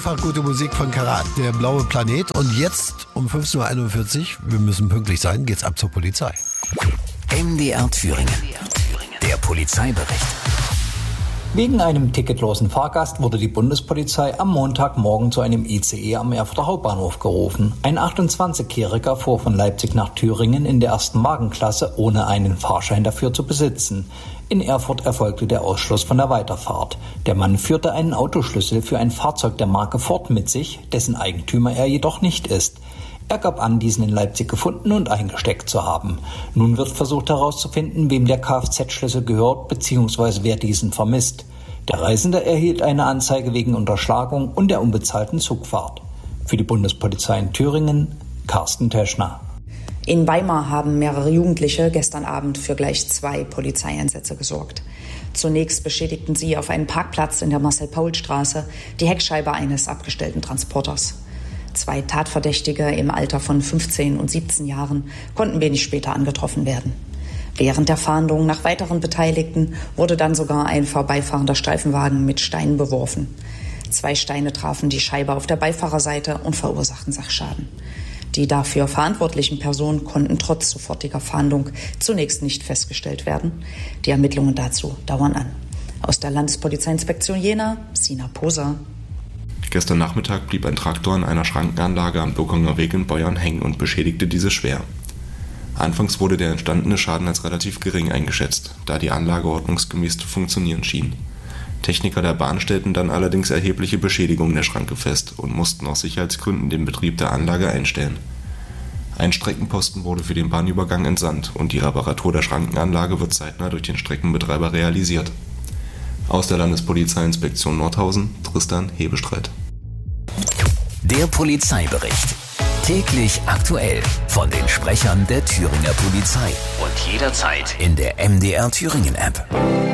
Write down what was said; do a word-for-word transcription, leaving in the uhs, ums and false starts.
Einfach gute Musik von Karat, der blaue Planet. Und jetzt um fünfzehn Uhr einundvierzig, wir müssen pünktlich sein, geht's ab zur Polizei. M D R Thüringen, der Polizeibericht. Wegen einem ticketlosen Fahrgast wurde die Bundespolizei am Montagmorgen zu einem I C E am Erfurter Hauptbahnhof gerufen. Ein achtundzwanzigjähriger fuhr von Leipzig nach Thüringen in der ersten Wagenklasse, ohne einen Fahrschein dafür zu besitzen. In Erfurt erfolgte der Ausschluss von der Weiterfahrt. Der Mann führte einen Autoschlüssel für ein Fahrzeug der Marke Ford mit sich, dessen Eigentümer er jedoch nicht ist. Er gab an, diesen in Leipzig gefunden und eingesteckt zu haben. Nun wird versucht herauszufinden, wem der Kfz-Schlüssel gehört bzw. wer diesen vermisst. Der Reisende erhielt eine Anzeige wegen Unterschlagung und der unbezahlten Zugfahrt. Für die Bundespolizei in Thüringen, Carsten Teschner. In Weimar haben mehrere Jugendliche gestern Abend für gleich zwei Polizeieinsätze gesorgt. Zunächst beschädigten sie auf einem Parkplatz in der Marcel-Paul-Straße die Heckscheibe eines abgestellten Transporters. Zwei Tatverdächtige im Alter von fünfzehn und siebzehn Jahren konnten wenig später angetroffen werden. Während der Fahndung nach weiteren Beteiligten wurde dann sogar ein vorbeifahrender Streifenwagen mit Steinen beworfen. Zwei Steine trafen die Scheibe auf der Beifahrerseite und verursachten Sachschaden. Die dafür verantwortlichen Personen konnten trotz sofortiger Fahndung zunächst nicht festgestellt werden. Die Ermittlungen dazu dauern an. Aus der Landespolizeiinspektion Jena, Sina Poser. Gestern Nachmittag blieb ein Traktor in einer Schrankenanlage am Birkunger Weg in Beuern hängen und beschädigte diese schwer. Anfangs wurde der entstandene Schaden als relativ gering eingeschätzt, da die Anlage ordnungsgemäß zu funktionieren schien. Techniker der Bahn stellten dann allerdings erhebliche Beschädigungen der Schranke fest und mussten aus Sicherheitsgründen den Betrieb der Anlage einstellen. Ein Streckenposten wurde für den Bahnübergang entsandt und die Reparatur der Schrankenanlage wird zeitnah durch den Streckenbetreiber realisiert. Aus der Landespolizeiinspektion Nordhausen, Tristan Hebestreit. Der Polizeibericht. Täglich aktuell von den Sprechern der Thüringer Polizei. Und jederzeit in der M D R Thüringen App.